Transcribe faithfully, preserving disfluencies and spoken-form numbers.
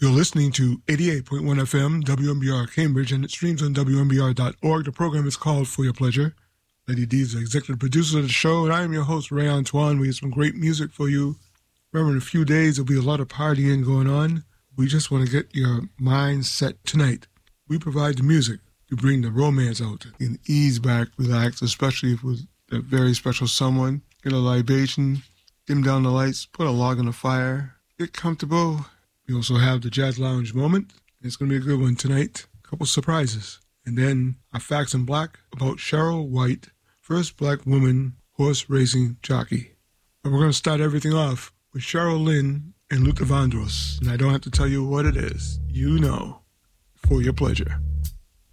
You're listening to eighty-eight point one F M, W M B R Cambridge, and it streams on W M B R dot org. The program is called For Your Pleasure. Lady D is the executive producer of the show, and I am your host, Ray Antoine. We have some great music for you. Remember, in a few days, there'll be a lot of partying going on. We just want to get your mind set tonight. We provide the music to bring the romance out. You can ease back, relax, especially if it was a very special someone. Get a libation, dim down the lights, put a log on the fire, get comfortable. We also have the Jazz Lounge moment. It's going to be a good one tonight. A couple surprises. And then our Facts in Black about Cheryl White, first black woman horse racing jockey. And we're going to start everything off with Cheryl Lynn and Luther Vandross. And I don't have to tell you what it is. You know. For Your Pleasure.